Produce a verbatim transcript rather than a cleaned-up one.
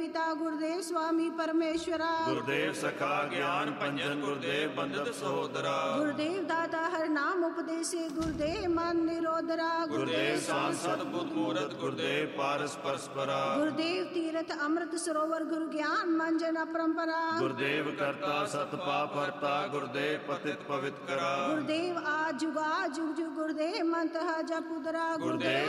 ਪਿਤਾ ਗੁਰਦੇਵ ਸਵਾਮੀ ਪਰਮੇਸ਼ਵਰਾ। ਗੁਰਦੇਵ ਸਖਾ ਗਿਆਨ ਭੰਜਨ ਗੁਰਦੇਵ ਬੰਦਤ ਸਹੋਦਰਾ। ਗੁਰਦੇਵ ਦਾਤਾ ਹਰ ਨਾਮ ਉਪਦੇਸੇ ਗੁਰਦੇਵ ਮਨ ਨਿਰੋਧਰਾ। ਗੁਰਦੇਵ ਸਾਂਸਦ ਬੁੱਧ ਮੂਰਤ ਗੁਰਦੇਵ ਪਾਰਸ ਪਰਸਪਰਾ। ਗੁਰਦੇਵ ਤੀਰਥ ਅੰਮ੍ਰਿਤ ਸਰੋਵਰ ਗੁਰੂ ਗਿਆਨ ਮੰਜਨ ਅਪਰੰਪਰਾ। ਗੁਰਦੇਵ ਕਰਤਾ ਸਤ ਪਾਪ ਹਰਤਾ ਗੁਰਦੇਵ ਪਤਿਤ ਪਵਿੱਤ ਕਰਾ। ਗੁਰਦੇਵ ਆ ਜੁਗਾ ਜੁਗ ਜੁਗ ਗੁਰਦੇਵ ਮੰਤ ਜਪ ਉਦਰਾ। ਗੁਰਦੇਵ